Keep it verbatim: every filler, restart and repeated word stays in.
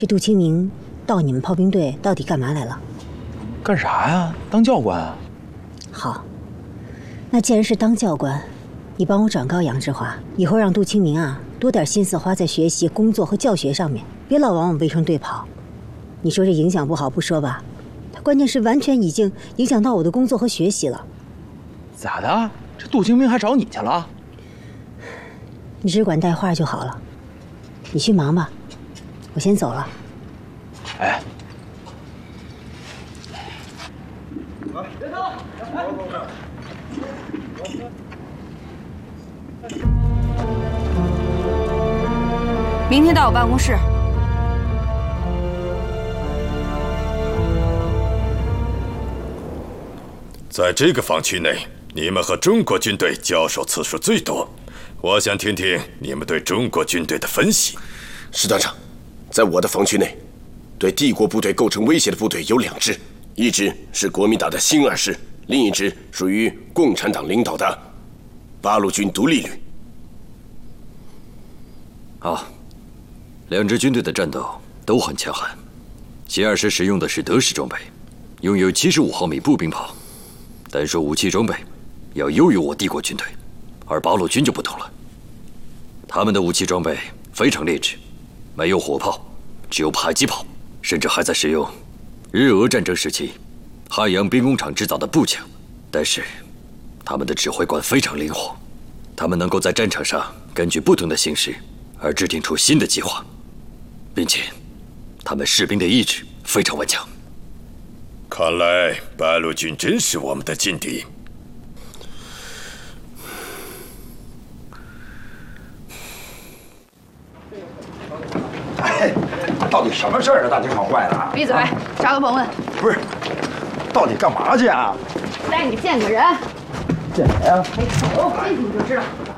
这杜清明到你们炮兵队到底干嘛来了？ 干啥呀？当教官啊？ 好，那既然是当教官，你帮我转告杨志华，以后让杜清明啊多点心思花在学习、工作和教学上面，别老往我们卫生队跑。你说这影响不好不说吧，他关键是完全已经影响到我的工作和学习了。 咋的？这杜清明还找你去了？ 你只管带话就好了。你去忙吧，我先走了。 哎。 别走！ 明天到我办公室。 在这个防区内，你们和中国军队交手次数最多，我想听听你们对中国军队的分析。 师团长，在我的防区内，对帝国部队构成威胁的部队有两支。 一支是国民党的新二师，另一支属于共产党领导的八路军独立旅。 啊，两支军队的战斗都很强悍。新二师使用的是德式装备，拥有七十五毫米步兵炮，单说武器装备要优于我帝国军队，而八路军就不同了。他们的武器装备非常劣质，没有火炮，只有迫击炮，甚至还在使用 日俄战争时期，汉阳兵工厂制造的步枪，但是他们的指挥官非常灵活，他们能够在战场上根据不同的形势而制定出新的计划，并且他们士兵的意志非常顽强。 看来八路军真是我们的劲敌。 哎，到底什么事儿啊？大惊小怪的！ 闭嘴，啥都甭问。 不是，到底干嘛去啊？ 带你见个人。 见谁呀？ 没瞅，进去你就知道。